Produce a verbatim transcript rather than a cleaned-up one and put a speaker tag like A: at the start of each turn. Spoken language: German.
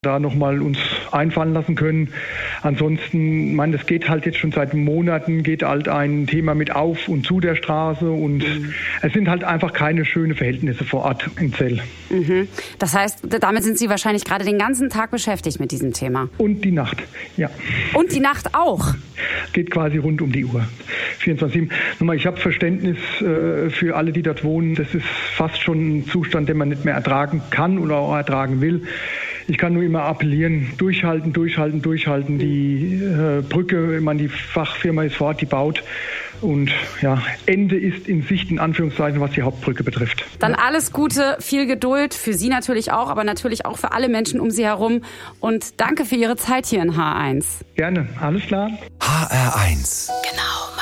A: da nochmal uns einfallen lassen können. Ansonsten, ich meine, das geht halt jetzt schon seit Monaten, geht halt ein Thema mit auf und zu der Straße und mhm. es sind halt einfach keine schönen Verhältnisse vor Ort in Zell.
B: Mhm. Das heißt, damit sind Sie wahrscheinlich gerade den ganzen Tag beschäftigt mit diesem Thema?
A: Und die Nacht, ja.
B: Und die Nacht auch?
A: Geht quasi rund um die Uhr, vierundzwanzig sieben. Nochmal, ich habe Verständnis äh, für alle, die dort wohnen. Das ist fast schon ein Zustand, den man nicht mehr ertragen kann oder auch ertragen will. Ich kann nur immer appellieren, durchhalten, durchhalten, durchhalten. Die äh, Brücke, ich meine, die Fachfirma ist vor Ort, die baut. Und ja, Ende ist in Sicht, in Anführungszeichen, was die Hauptbrücke betrifft.
B: Dann alles Gute, viel Geduld, für Sie natürlich auch, aber natürlich auch für alle Menschen um Sie herum. Und danke für Ihre Zeit hier in H eins.
A: Gerne, alles klar.
C: H R eins.
B: Genau.